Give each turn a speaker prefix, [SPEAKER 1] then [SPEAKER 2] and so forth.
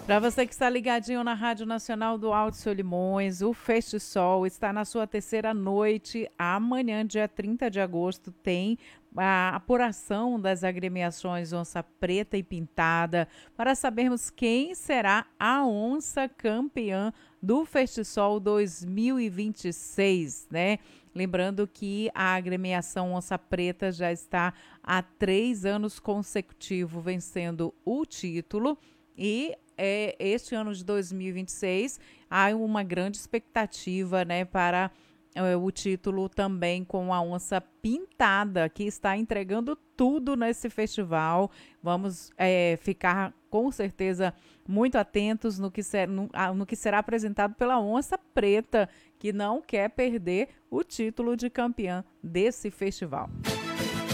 [SPEAKER 1] Para você que está ligadinho na Rádio Nacional do Alto Solimões, o Festisol está na sua terceira noite. Amanhã, dia 30 de agosto, tem a apuração das agremiações Onça Preta e Pintada para sabermos quem será a onça campeã do Festisol 2026, né? Lembrando que a agremiação Onça Preta já está há 3 anos consecutivos vencendo o título e este ano de 2026 há uma grande expectativa, né, para o título também com a Onça Pintada, que está entregando tudo nesse festival. Vamos ficar com certeza muito atentos no que será apresentado pela Onça Preta, que não quer perder o título de campeã desse festival.